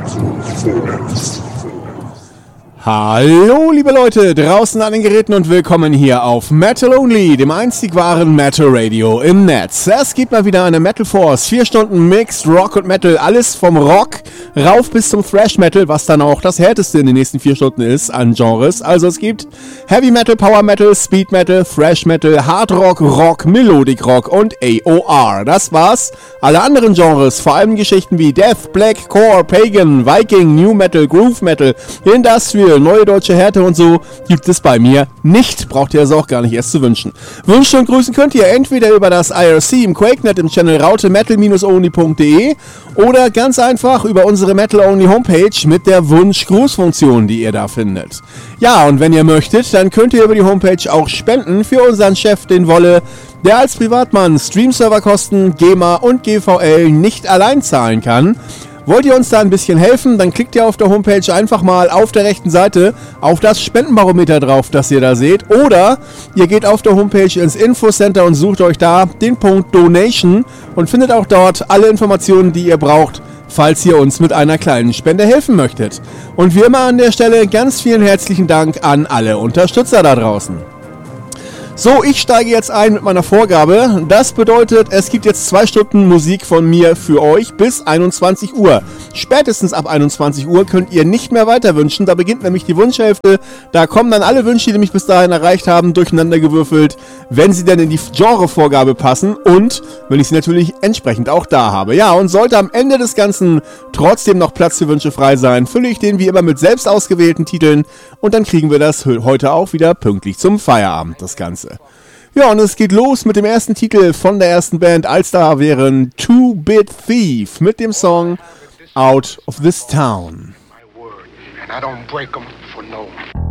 Hallo liebe Leute draußen an den Geräten und willkommen hier auf Metal Only, dem einzig wahren Metal Radio im Netz. Es gibt mal wieder eine Metal Force, 4 Stunden Mixed Rock und Metal, alles vom Rock rauf bis zum Thrash Metal, was dann auch das härteste in den nächsten 4 Stunden ist an Genres. Also es gibt Heavy Metal, Power Metal, Speed Metal, Thrash Metal, Hard Rock, Rock, Melodic Rock und AOR. Das war's. Alle anderen Genres, vor allem Geschichten wie Death, Black, Core, Pagan, Viking, New Metal, Groove Metal, Industrial, neue deutsche Härte und so, gibt es bei mir nicht. Braucht ihr also auch gar nicht erst zu wünschen. Wünschen und grüßen könnt ihr entweder über das IRC im QuakeNet im Channel Raute metal-only.de oder ganz einfach über unsere Metal Only Homepage mit der Wunsch-Gruß-Funktion, die ihr da findet. Ja, und wenn ihr möchtet, dann könnt ihr über die Homepage auch spenden für unseren Chef, den Wolle, der als Privatmann Stream-Serverkosten, GEMA und GVL nicht allein zahlen kann. Wollt ihr uns da ein bisschen helfen, dann klickt ihr auf der Homepage einfach mal auf der rechten Seite auf das Spendenbarometer drauf, das ihr da seht. Oder ihr geht auf der Homepage ins Infocenter und sucht euch da den Punkt Donation und findet auch dort alle Informationen, die ihr braucht, falls ihr uns mit einer kleinen Spende helfen möchtet. Und wie immer an der Stelle ganz vielen herzlichen Dank an alle Unterstützer da draußen. So, ich steige jetzt ein mit meiner Vorgabe. Das bedeutet, es gibt jetzt 2 Stunden Musik von mir für euch bis 21 Uhr. Spätestens ab 21 Uhr könnt ihr nicht mehr weiter wünschen. Da beginnt nämlich die Wunschhälfte. Da kommen dann alle Wünsche, die mich bis dahin erreicht haben, durcheinander gewürfelt, wenn sie denn in die Genrevorgabe passen und wenn ich sie natürlich entsprechend auch da habe. Ja, und sollte am Ende des Ganzen trotzdem noch Platz für Wünsche frei sein, fülle ich den wie immer mit selbst ausgewählten Titeln und dann kriegen wir das heute auch wieder pünktlich zum Feierabend, das Ganze. Ja, und es geht los mit dem ersten Titel von der ersten Band, als da wären Two-Bit Thief mit dem Song Out of This Town. And I don't break them for no